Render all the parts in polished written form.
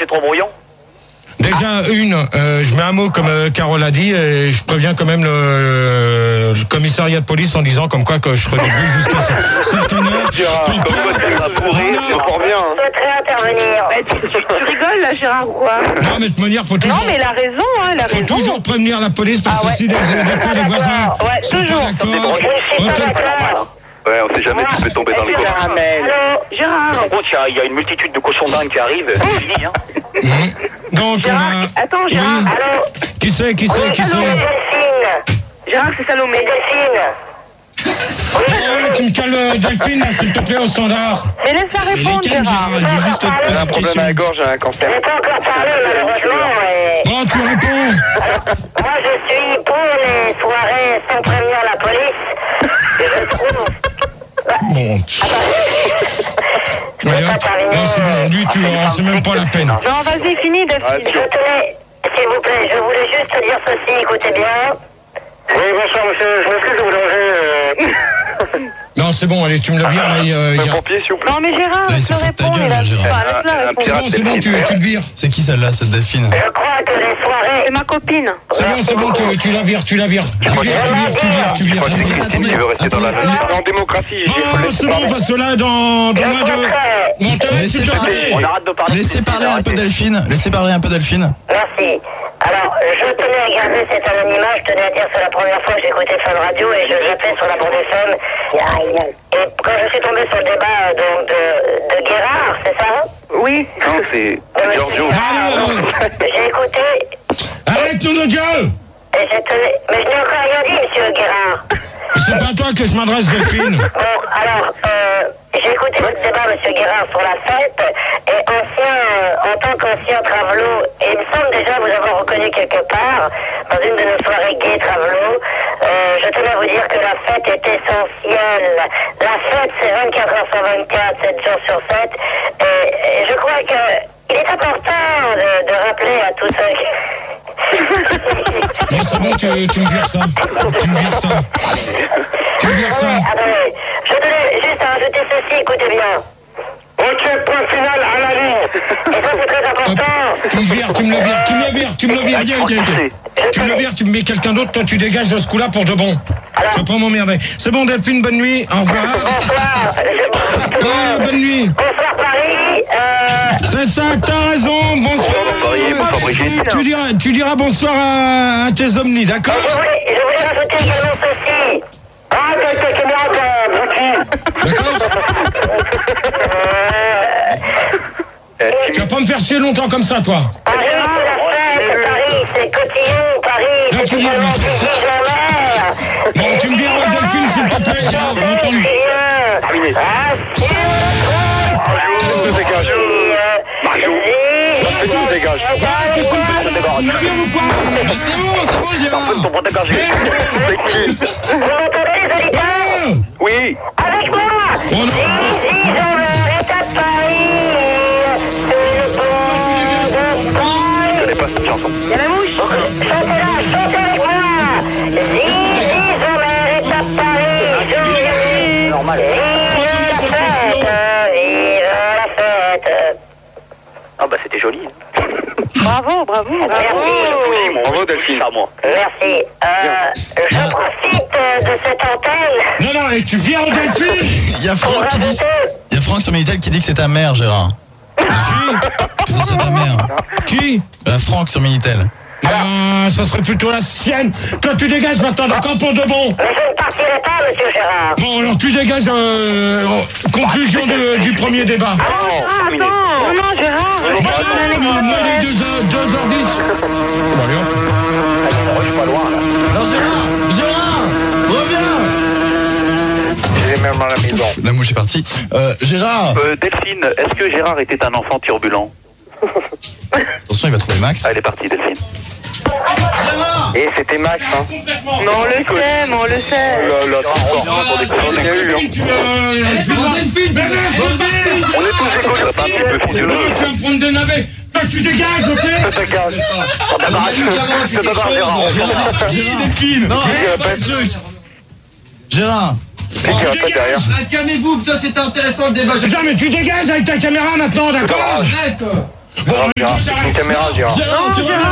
c'est trop brouillon. Déjà, je mets un mot comme Carole a dit, et je préviens quand même le commissariat de police en disant comme quoi que je serai debout jusqu'à certaines heures. Comme quoi tu vas pourrir, c'est fort bien. Je souhaiterais intervenir. Tu rigoles là, Gérard, ou quoi? Non, mais de toute manière, faut toujours... Non, mais il a raison, hein, il a raison. Faut toujours prévenir la police parce que si des fois les voisins sont pas d'accord... Ouais, on sait jamais, tu peux tomber dans le coin. Allô, Gérard. En contre, il y a une multitude de cochons dingues qui arrivent, c'est fini, hein. Donc, Gérard, attends, Gérard. Oui. Allô. Qui c'est Gérard, c'est Salomé. Tu me cales Delphine, là, s'il te plaît, au standard. Mais laisse-la répondre, Gérard. Elle veut juste te poser une question. à la gorge, j'ai un cancer. J'ai pas encore parlé, malheureusement. Bon, tu réponds. Moi, je suis pour les soirées sans prévenir la police. Je trouve... Bon. Non, c'est bon, lui, c'est même pas la peine. Non, vas-y, finis, Delphine. Je tenais, s'il vous plaît, je voulais juste te dire ceci, écoutez bien. Oui, bonsoir, monsieur, je m'excuse de vous déranger. Non, c'est bon, allez, tu me le vires, là, il y a... Pompier, s'il vous plaît. Non, mais Gérard, il il se te fout de ta répond, gueule, il a Gérard. laisse-la répondre. C'est bon, tu le vires. C'est qui celle-là, cette Delphine? Je crois que les soirées... C'est ma copine. C'est bon, tu la vires. Tu vires. Je crois que c'est Christine qui veut rester dans la démocratie. Non, c'est bon, parce que là, dans moins de... Monterey, tu te rappelles. On arrête de parler. Laissez parler un peu Delphine. Merci. Alors, je tenais à garder cet anonymat, je tenais à dire que c'est la première fois que j'écoutais Fun Radio et je zappais sur la bande FM. Et quand je suis tombé sur le débat donc, de Guérard, c'est ça? Oui. Non, c'est Giorgio. J'ai écouté Arrête, nom de Dieu. et j'ai tenu... Mais je n'ai encore rien dit, monsieur Guérard. C'est pas à toi que je m'adresse, Delphine. Bon, alors, j'ai écouté votre débat, monsieur Guérard, sur la fête, et en tant qu'ancien travelot, et il me semble déjà vous avoir reconnu quelque part, dans une de nos soirées gays travelot, je tenais à vous dire que la fête est essentielle. La fête, c'est 24 heures sur 24, 7 jours sur 7, et je crois que il est important de rappeler à tous ceux qui... Non, c'est bon, tu me vires ça. Attendez, je tenais juste à rajouter ceci, écoutez bien. Ok, point final à la ligne. Et ça, c'est très important. Tu me le vires. Tu me le vires. Tu me le vires, tu me mets quelqu'un d'autre, toi tu dégages de ce coup-là pour de bon. Je vais pas m'emmerder. C'est bon, Delphine, bonne nuit. Au revoir. Bonsoir. Voilà, bonne nuit. Bonsoir, Paris. C'est ça, t'as raison. Bonsoir. Bonsoir, Brigitte. Tu diras bonsoir à tes omnis, d'accord? Je voulais rajouter également ceci. Ah, t'as caméra, D'accord? Tu vas pas me faire chier longtemps comme ça, toi. Paris, c'est la fête. Paris, c'est cotillon. Paris, Là, c'est tu viens. la mer. Bon, tu me vires Delphine, s'il te plaît. Terminé. Dégage. On a bien ou quoi? C'est bon, Gérard. Ton protocole, Vous m'entendez, les auditeurs? oui. Avec moi. Oh non. Ils ont l'arrêt à Paris. Je connais pas cette chanson. Il y a la mouche. Chantez avec moi. Ils ont l'arrêt à Paris. Normal. Vive la fête. Ah bah c'était joli. Bravo. Bravo Delphine. À moi. Merci. Je profite de cette antenne. Non, et tu viens Delphine. Il y a Franck sur Minitel qui dit que c'est ta mère, Gérard. Que ce serait ta mère. Qui? Franck sur Minitel. Ah, ça serait plutôt la sienne. Toi, tu dégages maintenant, d'accord, pour de bon. Mais je ne partirai pas, monsieur Gérard. Bon, alors tu dégages conclusion du premier débat. Attends. Non, Gérard. Moi, il est 2h10. Bon, allez, hop. Je suis pas loin là. Non, Gérard, reviens. J'ai même à la maison. La mouche est partie. Gérard. Delphine, est-ce que Gérard était un enfant turbulent? Attention, il va trouver Max. Ah, elle est partie Delphine. Gérard. Et c'était Max, hein. Non, on le sait. Là, c'est fort, pour des conneries qu'il y a eu, hein. Delphine. On est tous écoles, c'est un petit peu fou. Tu vas me prendre des navets. Toi, tu dégages, ok? Ça cage. Delphine. Non, pas le truc. Gérard. Calmez-vous, putain, c'était intéressant le débat. Putain, mais tu dégages avec ta caméra maintenant, d'accord? Arrête. Bon, Gérard, c'est une caméra, Gérard. Gérard, tu reviens.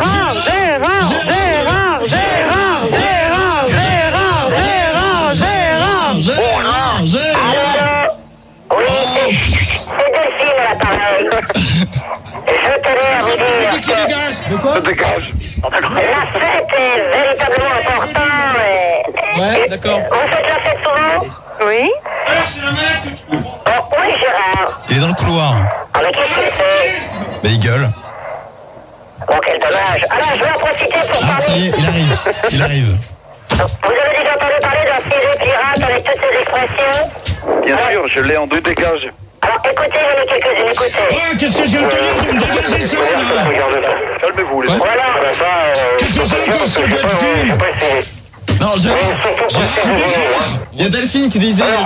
Oui, c'est Delphine à l'appareil. Je tenais à vous dire que Dégage. la fête est véritablement importante. Ouais, d'accord. Vous faites la fête souvent? Oui. Oh, oui, Gérard. Il est dans le couloir. Ah, mais qu'est-ce qu'il fait? Mais il gueule. Oh, quel dommage. Alors, je vais en profiter pour Ah, ça y parler. est, il arrive. Il arrive. Vous avez déjà entendu parler d'un fusée pirate avec toutes ces expressions? Bien sûr, je l'ai en 2 dégages. Alors, écoutez, j'en ai quelques-unes, écoutez. Ouais, qu'est-ce que j'ai entendu? Dégagez ça, là. Calmez-vous, les gars. Voilà. Qu'est-ce que c'est encore, ce Delphine? Non, Gérard. Il y a Delphine qui disait. Gérard,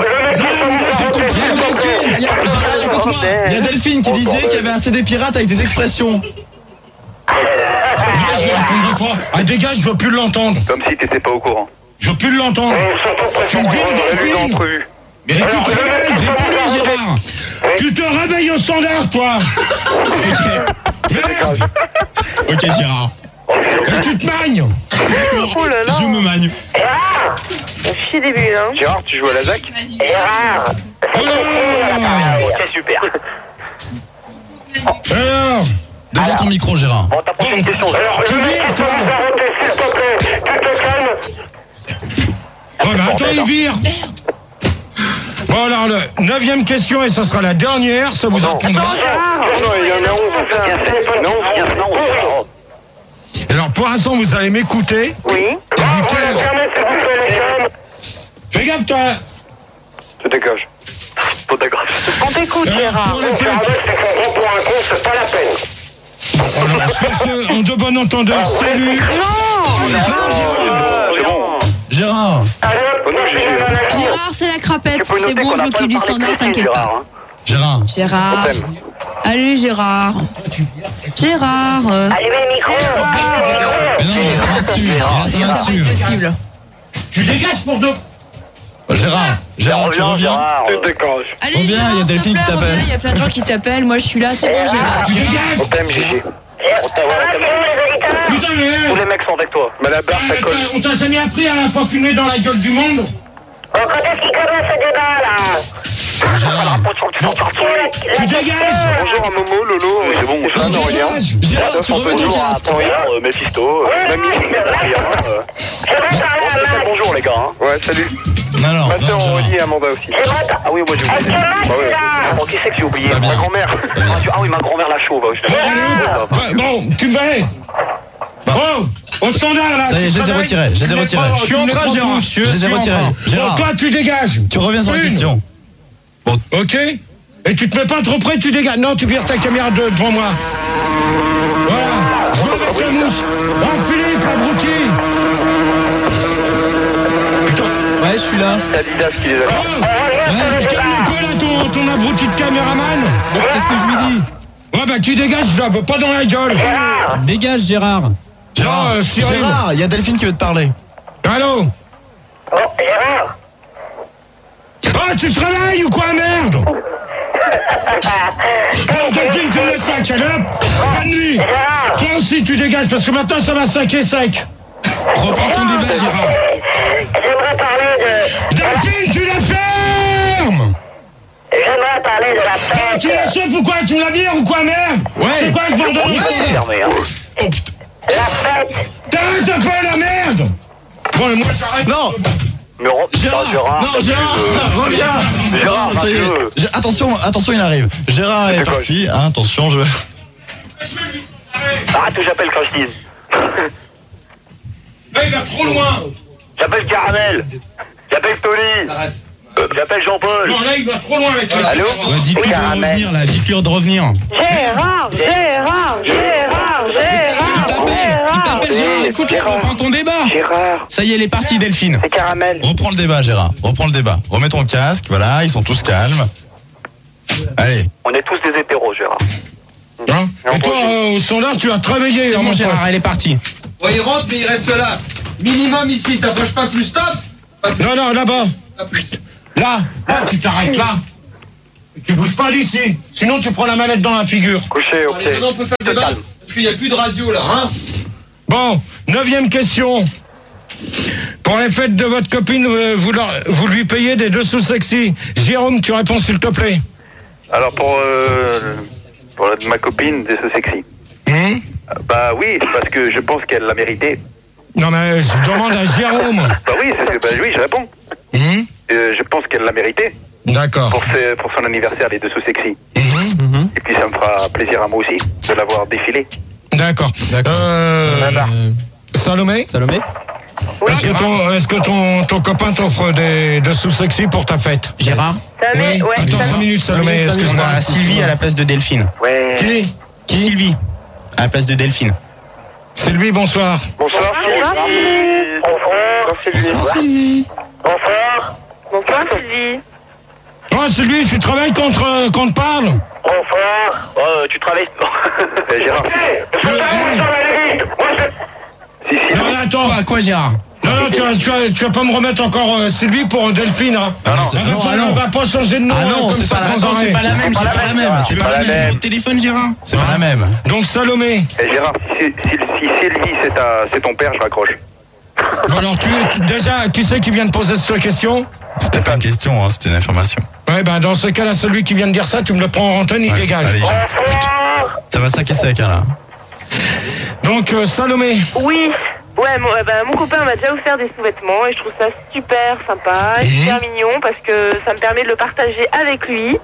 écoute-moi. Il y a Delphine qui disait qu'il y avait un CD pirate avec des expressions. Je répondrai pas. Ah, dégage, je veux plus l'entendre. Comme si t'étais pas au courant. Je veux plus l'entendre. Tu me dis, On l'a vu dans Delphine? l'entrevue. Mais tu te réveilles, réponds-lui, Gérard. Tu te réveilles au standard, toi. Ok, Gérard. Et tu te magnes. Oh là là. Je me magne. Gérard. Chier des bulles, hein. Gérard, tu joues à la ZAC? Gérard. Ok, super. Alors, Devant ton micro, Gérard. Bon, t'as posé une question. tu vires, toi. Oh, bah attends, il vire. Bon, alors, la 9e question, et ce sera la dernière, ça vous apprendra. Non, il y en a 11. Non, il y en a 11. Alors, pour l'instant, vous allez m'écouter. Oui. Et vous taire. Fais gaffe, toi. Je dégage. Pas d'accord. On t'écoute, Alors, Gérard. pour les fêtes. C'est pas la peine. Alors, sur ce, en de bon entendeur, salut. C'est bon. Gérard. Gérard, c'est la crapette. C'est bon, je m'occupe du standard, t'inquiète pas. Gérard. Gérard. Allez, Gérard. Gérard. Allumez le micro. Mais non, il va dessus. Ça va pas être possible. Tu dégages pour deux. Gérard. Gérard, tu reviens. Je dégage. Allez, Reviens, Gérard, il y a s'il te Delphine qui plaît, t'appelle. reviens, il y a plein de gens qui t'appellent. Moi, je suis là, c'est bon, Gérard. Tu dégages. On t'aime, Gigi. Putain, mais... Tous les mecs sont avec toi. Mais la barre, ça colle. On t'a jamais appris à pas fumer dans la gueule du monde? Bon, quand est-ce qu'il commence ce débat, là? Gérard. Tu dégages. Bonjour à Momo, Lolo. C'est bon, ça, non, rien. Gérard, tu remets ton casque. Mephisto, Mamie, rien. Bonjour les gars. Ouais, salut. Non, non, Ma non, soeur Gérard. Aurélie et Amanda aussi. Ah oui, moi j'ai oublié. Bah ouais. Oh, qui c'est que j'ai oublié? Pas bien. Ma grand-mère. Ah oui, ma grand-mère la chauve. Bon, tu me mets. Oh, au standard, là. Ça y est, tu je les ai travailles. retirés, je les ai retirés. Je suis en train, Gérard. Je les ai retirés. Bon, Gérard, toi, tu dégages. tu reviens sur la Une. question. Ok. Et tu te mets pas trop près, tu dégages. Non, tu vires ta caméra devant moi. Voilà. Je veux avec la mouche. Oh, Philippe, l'abruti. Putain. Ouais, je suis là. C'est Adidas qui les a. Oh, calme un peu, là, ton abruti de caméraman. Qu'est-ce que je lui dis? Ouais, bah, tu dégages, je la veux pas dans la gueule. Dégage, Gérard. Gérard, Cyril. Gérard, il y a Delphine qui veut te parler. Allô? Oh, Gérard. Ah, tu te réveilles ou quoi, merde? Bon, Delphine, tu me laisses sac, allez hop. Bonne nuit. Toi aussi, tu dégages, parce que maintenant, ça va saquer sec. Reprends ton débat, Gérard. J'aimerais parler de... Delphine, tu la fermes. J'aimerais parler de la Ah, fête. tu la chauffes ou quoi? Tu la vires ou quoi, merde? Ouais. C'est quoi ce bordel? Fermé, hein. Oh, putain. La fête. T'arrêtes de faire la merde. Bon, moi, j'arrête. Non, Mais Gérard, non, Gérard, reviens. Gérard, Non, ça y est. rappelez-le. Attention, attention, il arrive. Gérard est C'est quoi, parti. Hein, attention, je... Arrête que j'appelle quand je dis. Là, il va trop loin. J'appelle Caramel. J'appelle Tony. J'appelle Jean-Paul. Non, là, il va trop loin avec la Allô? Dites-lui de revenir, là. Dites-lui de revenir. Gérard, Gérard, Gérard, Gérard, Il t'appelle Gérard. Écoute-le, reprends ton débat. Gérard. Ça y est, elle est partie, Delphine. C'est Caramel. Reprends le débat, Gérard. Reprends le débat. Remets ton casque, voilà, ils sont tous calmes. Allez. On est tous des hétéros, Gérard. Hein? Et toi, au standard, tu as travaillé. C'est hein, bon, mon pote. Gérard, elle est partie. Ouais, il rentre, mais il reste là. Minimum ici, t'approches pas plus, stop. Non, non, là-bas. Là, tu t'arrêtes là. Tu bouges pas d'ici. Sinon, tu prends la manette dans la figure. Couché, ok. Allez, maintenant on peut faire le débat. Parce qu'il n'y a plus de radio là, hein. Bon, 9e question. Pour les fêtes de votre copine, vous lui payez des dessous sexy. Jérôme, tu réponds s'il te plaît. Alors pour ma copine, des sous sexy. Bah oui, parce que je pense qu'elle l'a mérité. Non mais je demande à Jérôme. Bah oui, oui, je réponds. Je pense qu'elle l'a mérité. D'accord. Pour son anniversaire, les dessous sexy. Et puis ça me fera plaisir à moi aussi de l'avoir défilé. D'accord. Salomé. Oui. Est-ce que ton copain t'offre des dessous sexy pour ta fête? Gérard. Salomé, ouais. Attends 5 minutes, Salomé, excuse-moi. On a Sylvie à la place de Delphine. Ouais. Qui Sylvie à la place de Delphine. Sylvie, bonsoir. Bonsoir, Sylvie. Bonsoir. Sylvie. Bonsoir. Bonsoir, Sylvie. Oh Sylvie, tu travailles qu'on te parle? Bonsoir. Tu travailles. Gérard. Non, attends. Quoi, Gérard? Non, tu vas pas me remettre encore Sylvie pour Delphine, hein? On va pas changer de nom comme ça sans arrêt. C'est pas la même. C'est pas la même. Au téléphone, Gérard. C'est pas la même. Donc Salomé. Gérard, si Sylvie c'est ton père, je raccroche. Bon alors déjà, qui c'est qui vient de poser cette question? C'était pas une question, hein, c'était une information. Ouais, ben dans ce cas-là, celui qui vient de dire ça, tu me le prends en antenne, il dégage. Allez, ça va saquer sec, hein, là. Donc Salomé. Oui. Ouais, mon copain m'a déjà offert des sous-vêtements et je trouve ça super sympa, super mignon parce que ça me permet de le partager avec lui.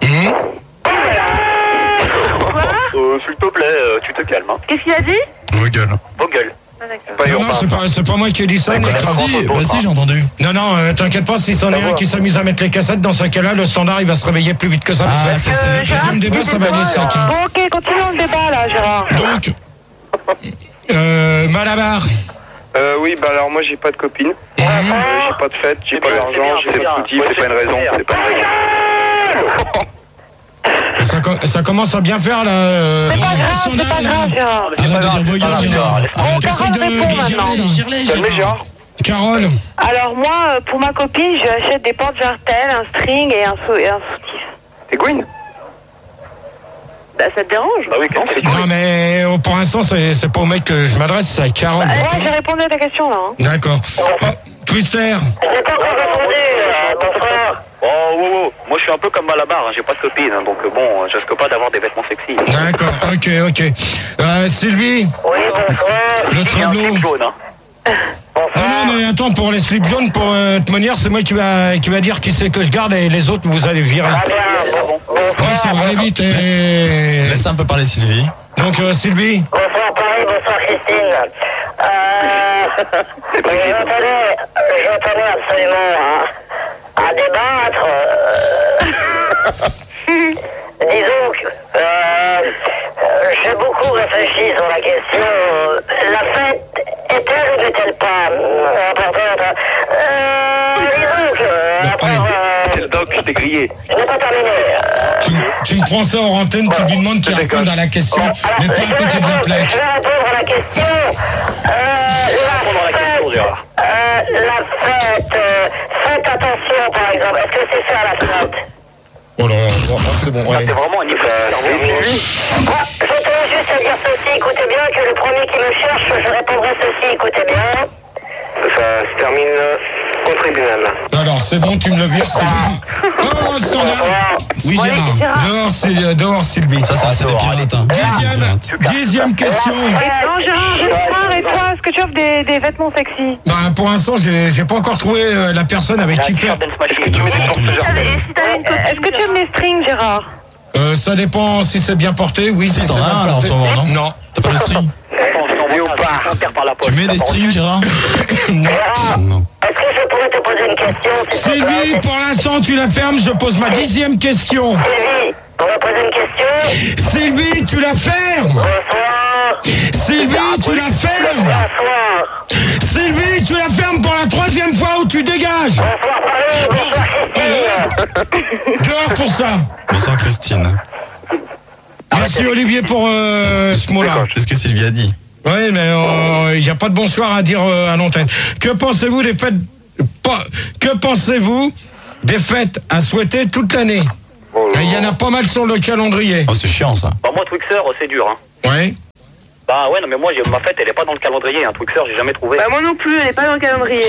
Quoi? S'il te plaît, tu te calmes. Hein. Qu'est-ce qu'il a dit? Vos gueules. Vos gueules. Ah, d'accord. Non, c'est pas moi qui ai dit ça. Si, j'ai entendu. Non, t'inquiète pas, si c'en est un qui s'amuse à mettre les cassettes, dans ce cas-là, le standard, il va se réveiller plus vite que ça. Le deuxième débat, ça va aller sec. Bon, ok, continuons le débat là, Gérard. Donc, Malabar. Oui, bah alors moi j'ai pas de copine, j'ai pas de fête, j'ai pas d'argent, j'ai pas de petit, c'est pas une raison, Ça commence à bien faire là. C'est pas grave, Gérard. Arrête de dire vos gueules, Gérard. Carole répond maintenant. Gérard. Carole. Alors moi, pour ma copine, je lui achète des porte-jartelles, un string et un soutif. C'est Gwyn. Bah, ça te dérange? Bah oui, quand c'est Non mais pour l'instant c'est pas au mec que je m'adresse, c'est à Carole. Ouais, j'ai répondu à ta question là. Hein. D'accord. Twister. J'ai pas encore répondu, bonsoir. Oh, moi je suis un peu comme Malabar, j'ai pas de copine, donc bon, je risque pas d'avoir des vêtements sexy. D'accord, ok. Sylvie. Oui, bonsoir. Le tableau. Non, mais attends, pour les slips jaunes, pour te manière, c'est moi qui va dire qui c'est que je garde et les autres, vous allez virer. Ah bien, Ouais, ça va aller vite. Laisse un peu parler Sylvie. Donc, Sylvie. Bonsoir Paris, bonsoir Christine. Je tenais absolument à débattre. Disons que j'ai beaucoup réfléchi sur la question. La fête est-elle ou n'est-elle pas importante? Disons que après C'est le doc, je t'ai grillé. je n'ai pas terminé. Tu me prends ça en antenne, tu lui demandes qu'il réponde à la question, mais pas à côté de la plaque. Je vais répondre à la question. La fête, faites attention par exemple. Est-ce que c'est faire la fête? Oh là, c'est bon, ouais. C'est vraiment un anniversaire. Je tenais juste à dire ceci, écoutez bien, que le premier qui me cherche, je répondrai ceci, écoutez bien. Ça se termine au tribunal. Alors, c'est bon, tu me le vires, c'est bon. Oh, standard. Oui, Gérard. Dehors, Sylvie. Ça, c'est des pirates, hein. Dixième question. Non, Gérard, et toi, est-ce que tu offres des vêtements sexy? Bah, pour l'instant, j'ai pas encore trouvé la personne avec qui faire. Est-ce que tu aimes les strings, Gérard? Ça dépend si c'est bien porté, oui. Si c'est t'en bien as un là en porté. ce moment, non? Non. T'as pas de string? Tu mets des strings, Gérard? Non. Est-ce que je pourrais te poser une question? Sylvie, pour l'instant, tu la fermes, je pose ma 10e question. Sylvie, on va poser une question. Sylvie, tu la fermes. Bonsoir. Sylvie, tu la fermes. Bonsoir. Sylvie, tu la fermes pour la 3e fois ou tu dégages. Bonsoir Paris, bonsoir Christine. Dehors pour ça. Bonsoir Christine. Merci Olivier pour ce mot-là. C'est ce que Sylvie a dit. Oui, mais il n'y a pas de bonsoir à dire à l'antenne. Que pensez-vous des fêtes Que pensez-vous des fêtes à souhaiter toute l'année? Il y en a pas mal sur le calendrier. Oh, c'est chiant ça. Bah, moi, Twixer, c'est dur, hein. Ouais. Bah, ouais, non, mais moi, ma fête, elle est pas dans le calendrier, hein. Twixer, j'ai jamais trouvé. Bah, moi non plus, elle est pas dans le calendrier.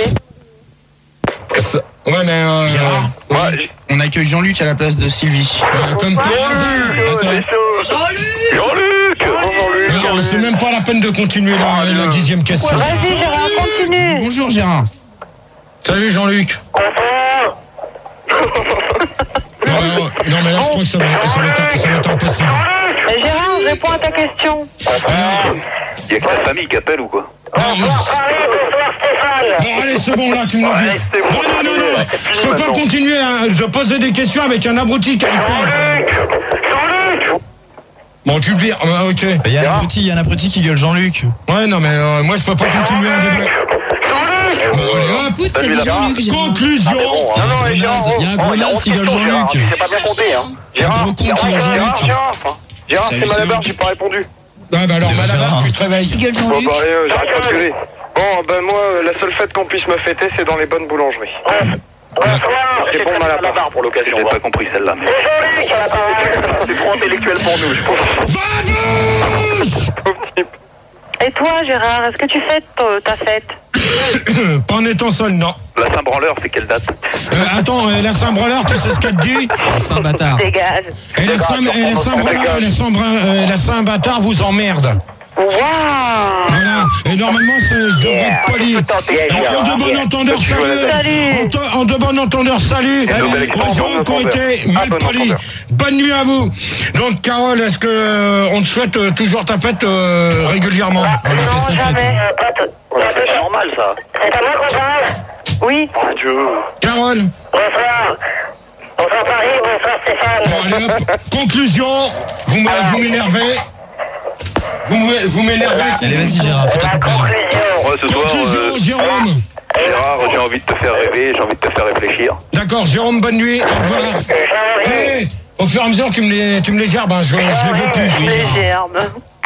Ouais, mais. Gérard, on accueille Jean-Luc à la place de Sylvie. Comme par hasard. Jean-Luc. Non, c'est même pas la peine de continuer la 10e question. Vas-y, Gérard, continue. Bonjour Gérard. Salut Jean-Luc. Non, mais là, je crois que ça va être impossible. Gérard, réponds à ta question. Il y a que ta famille qui appelle ou quoi? Bon, allez, c'est bon, là, tu me l'as dit. Non. Je peux pas continuer de poser des questions avec un abruti qui Bon, tu le vires. Ok. Il y a un abruti qui gueule Jean-Luc. Ouais, non, mais moi, je peux pas continuer un débat. Bon, allez, hop. Écoute, c'est du Jean-Luc. Gérard. Conclusion. Il y a un gros naze qui gueule Jean-Luc. J'ai pas bien compté, hein. Il y a un gros con qui gueule Jean-Luc. Gérard, c'est Malabar, j'ai pas répondu. Ouais, bah alors, Malabar, tu te réveilles. Il gueule Jean-Luc. J'arrête pas de gueuler. Bon, ben moi, la seule fête qu'on puisse me fêter, c'est dans les bonnes boulangeries. C'est bon, Malabar pour l'occasion. J'ai pas compris celle-là. C'est trop intellectuel pour nous, je pense. Et toi, Gérard, est-ce que tu fêtes ta fête? Pas en étant seul, non. La Saint-Branleur, c'est quelle date? Attends, la Saint-Branleur, tu sais ce qu'elle te dit? La Saint-Bâtard. Dégage. Et la Saint-Bâtard vous emmerde. Waouh. Voilà. Et normalement, je devrais être poli. En de bon entendeur, salut. En de bon entendeur, salut. Aux gens qui ont été mal polis. Bonne nuit à vous. Donc, Carole, est-ce que on te souhaite toujours ta fête régulièrement? Non, jamais. C'est normal, ça. C'est à moi qu'on parle? Oui. Mon Dieu. Carole. Bonsoir. Bonsoir Paris, bonsoir Stéphane. Bon, allez hop. Conclusion. Vous m'énervez. Vous m'énervez. Allez, vas-y Gérard, fais ta conclusion. Ouais, ce soir, Conclusion, Jérôme. Gérard, j'ai envie de te faire rêver, j'ai envie de te faire réfléchir. D'accord, Jérôme, bonne nuit. Au revoir. Hey, au fur et à mesure, tu me les gerbes, hein, je les veux plus. Les gerbes.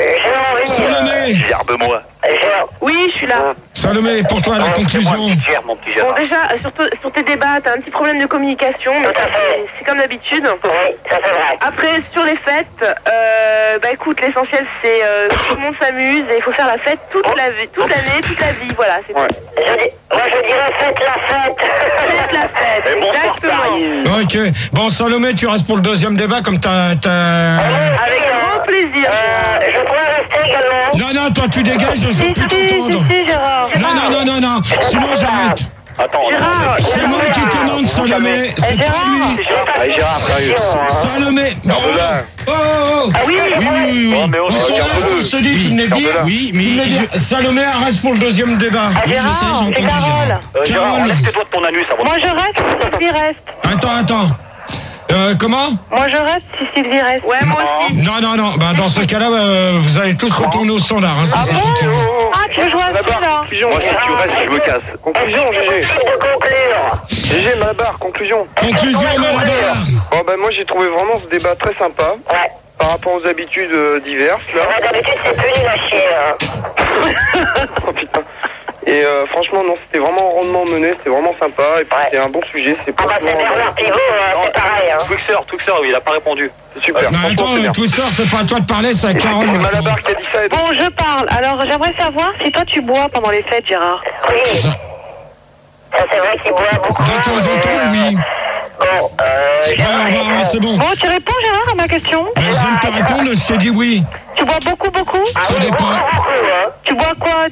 Salomé. Gerbe-moi. Oui, je suis là. Salomé, pour toi, la conclusion. Mon petit Bon, Gérard. déjà, sur tes débats, t'as un petit problème de communication, mais c'est comme d'habitude. Oui, ça c'est vrai. Après, sur les fêtes, bah écoute, l'essentiel c'est que tout le monde s'amuse et il faut faire la fête toute l'année, toute la vie, voilà, c'est tout. Moi je dirais faites la fête. Faites la fête, Et bonsoir, exactement. Paris. Ok. Bon, Salomé, tu restes pour le deuxième débat, comme t'as... Avec grand plaisir. Je pourrais rester également. Non, toi, tu dégages, je veux plus t'entendre. Si, Gérard. Non. Sinon, j'arrête. Attends, C'est moi qui commande, Salomé. C'est pas lui. Allez, Gérard, sérieux. Salomé. Bon. Oh. Ah oui. Oh, mais Ils sont là, tous se dit, tu me l'as dit. Oui, mais Salomé, reste pour le deuxième débat. oui, je sais, j'ai entendu Gérard. Gérard, Carole. enlève tes doigts de ton anus avant. Moi je reste, Sylvie reste. Attends. Comment? Moi je reste si Sylvie reste. Ouais, moi aussi. Non. Bah, dans ce cas-là, vous allez tous retourner au standard. Hein, si c'est tout. Ah, tu veux jouer à qui là? Moi, si tu restes, je me casse. Conclusion, GG. De conclure. GG, Malabar, conclusion. Conclusion, Malabar. Bon, ben moi j'ai trouvé vraiment ce débat très sympa. Ouais. Par rapport aux habitudes diverses, là. D'habitude c'est plus nul à chier. Hein. Oh putain. Et franchement, non, c'était vraiment rondement mené, c'était vraiment sympa. Et puis c'était un bon sujet, c'est Ah pas bah c'est Bernard Pivot, c'est pareil. Hein. Twixer, il a pas répondu. C'est super. Non, Franchement, c'est bien. attends, Twister, c'est pas à toi de parler, c'est à Carole. C'est Malabar qui a dit ça. Et donc, Bon, je parle. Alors, j'aimerais savoir si toi tu bois pendant les fêtes, Gérard. Oui. Ça c'est vrai qu'il boit beaucoup. De temps en temps, oui. Bon, Ouais, c'est bon. Bon, tu réponds, Gérard, à ma question? Mais je viens de te répondre, je t'ai dit oui. Tu bois beaucoup? Ça dépend. Tu bois quoi?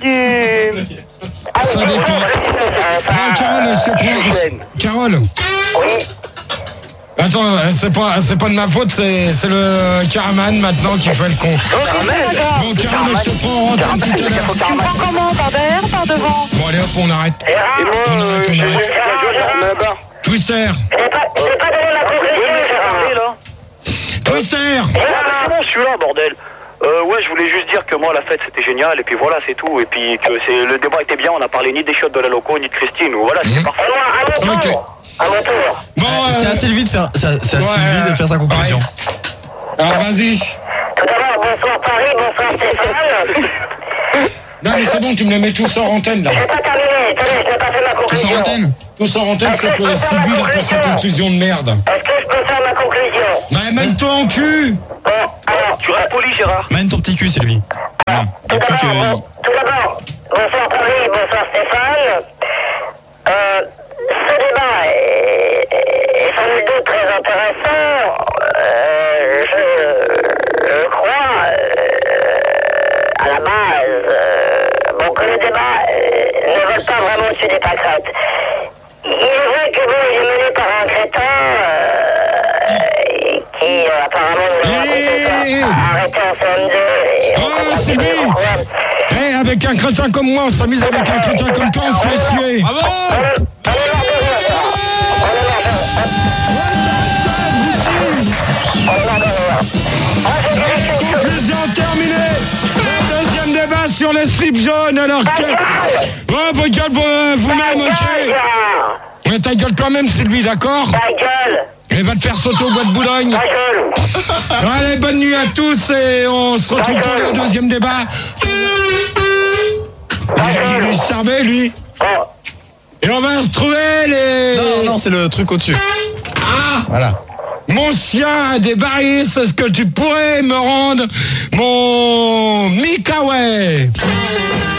Ça dépend. Non, Carole, je te prends. Carole. Oui. Attends, c'est pas de ma faute, c'est le Caraman maintenant qui fait le con. Bon, Carole, je te prends en antenne tout à l'heure. Tu me prends comment? Par derrière, par devant? Bon, allez hop, on arrête. et moi, On arrête. Malabar. Twister. J'ai pas donné ma conclusion, Twister. C'est bon, celui-là, bordel. Ouais, je voulais juste dire que moi, la fête, c'était génial, et puis voilà, c'est tout. Et puis que le débat était bien, on a parlé ni des shots de la loco, ni de Christine, ou voilà, c'est parfait. À mon tour. À mon tour. Bon, C'est à Sylvie de faire, Sylvie de faire sa conclusion. Alors, vas-y. Tout d'abord, bonsoir Paris, bonsoir Stéphane. Non, mais c'est bon, tu me les mets tous hors antenne, là. J'ai pas terminé, attendez, je n'ai pas fait ma Tous conclusion. en antenne. Tous hors antenne, c'est que Sylvie a fait sa conclusion de merde. Est-ce que je peux faire ma conclusion? mène-toi en cul. Tu restes poli, Gérard. Mène ton petit cul, Sylvie. Voilà. Tout d'abord, bonsoir Paris, bonsoir Stéphane. Ce débat est sans nul doute très intéressant. Je crois, à la base, que le débat ne vole pas vraiment au-dessus des pâquerettes. Il est vrai que bon, il est mené par un crétin qui apparemment nous a arrêté en CM2. Sylvie! Avec un crétin comme moi, on s'amuse avec un crétin comme toi, on se fait chier. Bravo! Conclusion terminée. Le deuxième débat sur les slips jaunes. Alors que... vos gueules vous-même, ok? Ouais, ta gueule toi-même, Sylvie, d'accord? Ta gueule! Et va te faire sauter au bois de Boulogne. Ta gueule! Allez, bonne nuit à tous et on se retrouve pour le deuxième débat. Il est charmé, lui. Et on va retrouver les... Non, c'est le truc au-dessus. Ah! Voilà. Mon chien a des barils, est-ce que tu pourrais me rendre mon Mikaway?